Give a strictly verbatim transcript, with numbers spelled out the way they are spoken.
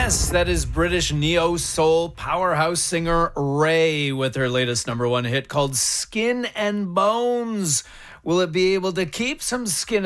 Yes, that is British neo-soul powerhouse singer Ray with her latest number one hit called Skin and Bones. Will it be able to keep some skin